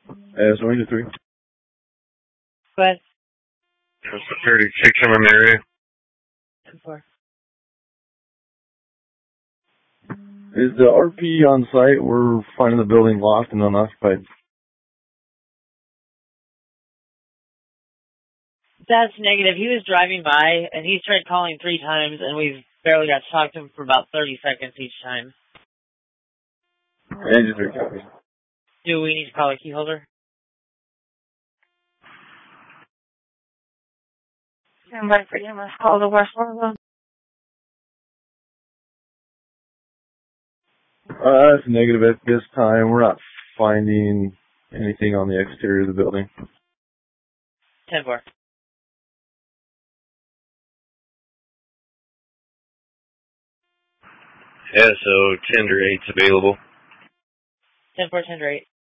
S 23. But That's the 36 in an area. 2-4. Is the RP on site? We're finding the building locked and unoccupied. That's negative. He was driving by, and he's tried calling 3 times, and we've barely got to talk to him for about 30 seconds each time. And just recopy. Do we need to call a key holder? Stand by for you. Let's call the West Orlando. That's negative at this time. We're not finding anything on the exterior of the building. 10-4. Yeah, so 10-8's available. 10-4, 10-8.